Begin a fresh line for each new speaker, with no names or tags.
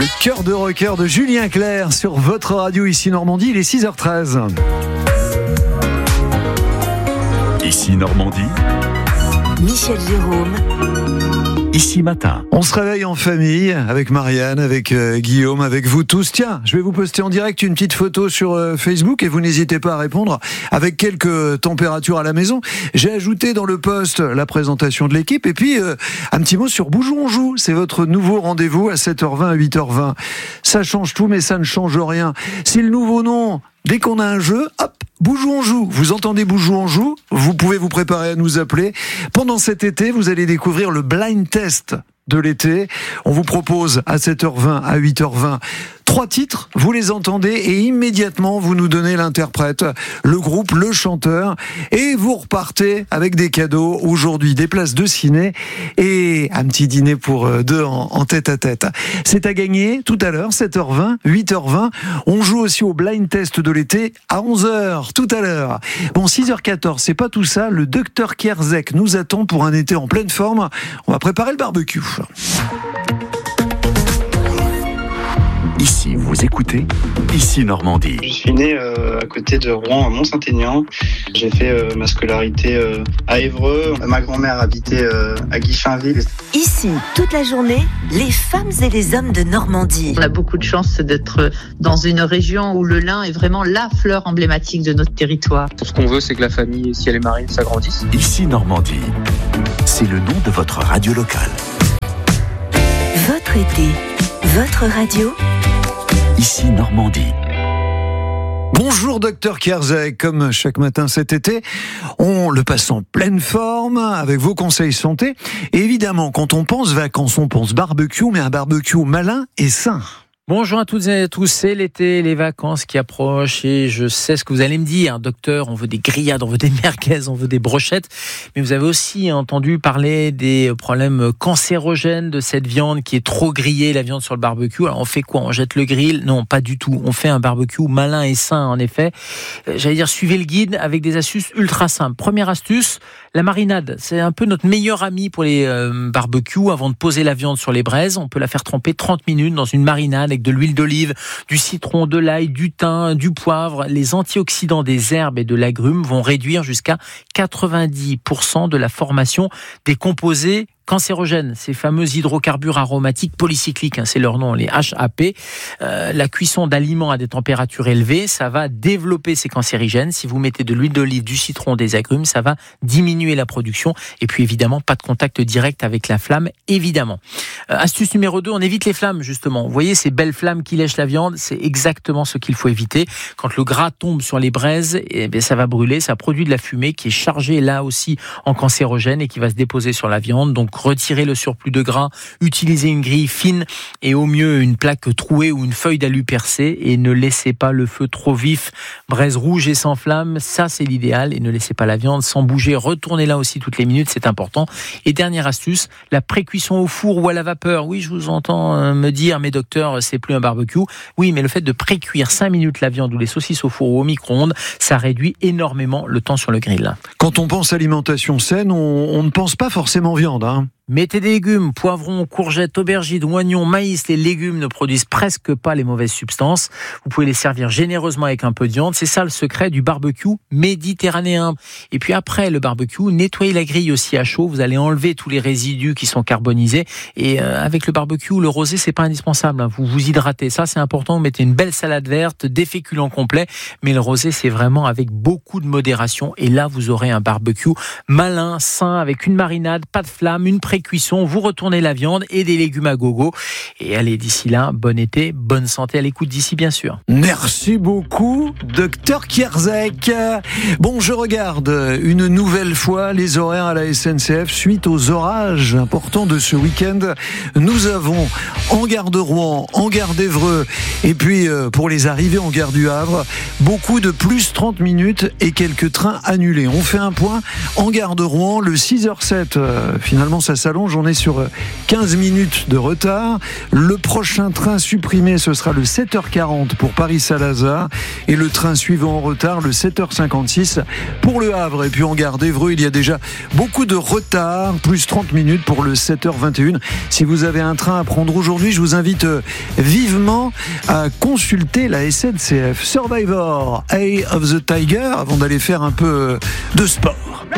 Le cœur de rocker de Julien Clerc sur votre radio ici Normandie, il est 6h13.
Ici Normandie,
Michel Jérôme.
Ici Matin.
On se réveille en famille avec Marianne, avec Guillaume, avec vous tous. Tiens, je vais vous poster en direct une petite photo sur Facebook et vous n'hésitez pas à répondre avec quelques températures à la maison. J'ai ajouté dans le post la présentation de l'équipe et puis un petit mot sur Bouge où on joue. C'est votre nouveau rendez-vous à 7h20, à 8h20. Ça change tout mais ça ne change rien. C'est le nouveau nom. Dès qu'on a un jeu, hop, Bouge où on joue. Vous entendez Bouge où on joue? Vous pouvez vous préparer à nous appeler. Pendant cet été, vous allez découvrir le blind test de l'été. On vous propose à 7h20, à 8h20, 3 titres, vous les entendez et immédiatement vous nous donnez l'interprète, le groupe, le chanteur et vous repartez avec des cadeaux. Aujourd'hui, des places de ciné et un petit dîner pour deux en tête à tête. C'est à gagner tout à l'heure, 7h20, 8h20. On joue aussi au blind test de l'été à 11h tout à l'heure. Bon, 6h14, c'est pas tout ça. Le docteur Kierzek nous attend pour un été en pleine forme. On va préparer le barbecue.
Ici vous écoutez, ici Normandie.
Je suis né à côté de Rouen, à Mont-Saint-Aignan. J'ai fait ma scolarité à Évreux. Ma grand-mère habitait à Guichainville.
Ici, toute la journée, les femmes et les hommes de Normandie.
On a beaucoup de chance d'être dans une région où le lin est vraiment la fleur emblématique de notre territoire.
Tout ce qu'on veut, c'est que la famille, si elle est mariée, s'agrandisse.
Ici Normandie, c'est le nom de votre radio locale.
Votre été, votre radio.
Ici Normandie.
Bonjour docteur Kierzek, comme chaque matin cet été, on le passe en pleine forme avec vos conseils santé. Et évidemment, quand on pense vacances, on pense barbecue, mais un barbecue malin et sain.
Bonjour à toutes et à tous, c'est l'été, les vacances qui approchent et je sais ce que vous allez me dire. Docteur, on veut des grillades, on veut des merguez, on veut des brochettes. Mais vous avez aussi entendu parler des problèmes cancérogènes de cette viande qui est trop grillée, la viande sur le barbecue. Alors on fait quoi? On jette le grill? Non, pas du tout. On fait un barbecue malin et sain en effet. J'allais dire, suivez le guide avec des astuces ultra simples. Première astuce, la marinade. C'est un peu notre meilleur ami pour les barbecues. Avant de poser la viande sur les braises, on peut la faire tremper 30 minutes dans une marinade avec de l'huile d'olive, du citron, de l'ail, du thym, du poivre. Les antioxydants des herbes et de l'agrumes vont réduire jusqu'à 90% de la formation des composés cancérogènes, ces fameux hydrocarbures aromatiques polycycliques, c'est leur nom, les HAP. La cuisson d'aliments à des températures élevées, ça va développer ces cancérigènes. Si vous mettez de l'huile d'olive, du citron, des agrumes, ça va diminuer la production. Et puis évidemment, pas de contact direct avec la flamme, évidemment. Astuce numéro 2, on évite les flammes justement. Vous voyez ces belles flammes qui lèchent la viande, c'est exactement ce qu'il faut éviter. Quand le gras tombe sur les braises, ça va brûler, ça produit de la fumée qui est chargée là aussi en cancérogène et qui va se déposer sur la viande. Donc retirez le surplus de gras, utilisez une grille fine et au mieux une plaque trouée ou une feuille d'alu percée et ne laissez pas le feu trop vif. Braise rouge et sans flamme, ça c'est l'idéal et ne laissez pas la viande sans bouger. Retournez-la aussi toutes les minutes, c'est important. Et dernière astuce, la pré-cuisson au four ou à la vapeur. Oui, je vous entends me dire, mais docteur, c'est plus un barbecue. Oui, mais le fait de pré-cuire 5 minutes la viande ou les saucisses au four ou au micro-ondes, ça réduit énormément le temps sur le grill.
Quand on pense alimentation saine, on ne pense pas forcément viande, hein.
Mettez des légumes, poivrons, courgettes, aubergines, oignons, maïs. Les légumes ne produisent presque pas les mauvaises substances. Vous pouvez les servir généreusement avec un peu de viande. C'est ça le secret du barbecue méditerranéen. Et puis après le barbecue, nettoyez la grille aussi à chaud. Vous allez enlever tous les résidus qui sont carbonisés. Et avec le barbecue, le rosé, c'est pas indispensable. Vous vous hydratez. Ça, c'est important. Vous mettez une belle salade verte, des féculents complets. Mais le rosé, c'est vraiment avec beaucoup de modération. Et là, vous aurez un barbecue malin, sain, avec une marinade, pas de flamme, une pré-cuisson, vous retournez la viande et des légumes à gogo. Et allez, d'ici là, bon été, bonne santé à l'écoute d'ici, bien sûr.
Merci beaucoup, docteur Kierzek. Bon, je regarde une nouvelle fois les horaires à la SNCF suite aux orages importants de ce week-end. Nous avons en gare de Rouen, en gare d'Évreux, et puis pour les arrivées en gare du Havre, beaucoup de plus 30 minutes et quelques trains annulés. On fait un point en gare de Rouen, le 6h07. Finalement, ça s'allonge. On est sur 15 minutes de retard. Le prochain train supprimé, ce sera le 7h40 pour Paris-Saint-Lazare et le train suivant en retard, le 7h56 pour Le Havre. Et puis en gare d'Évreux, il y a déjà beaucoup de retard, plus 30 minutes pour le 7h21. Si vous avez un train à prendre aujourd'hui, je vous invite vivement à consulter la SNCF. Survivor, Eye of the Tiger, avant d'aller faire un peu de sport.